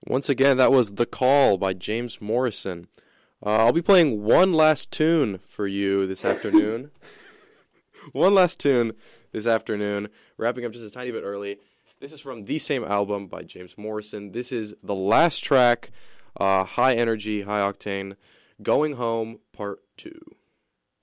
Once again, that was The Call by James Morrison. I'll be playing one last tune for you this afternoon. One last tune this afternoon, wrapping up just a tiny bit early. This is from the same album by James Morrison. This is the last track, high energy, high octane, Going Home Part 2.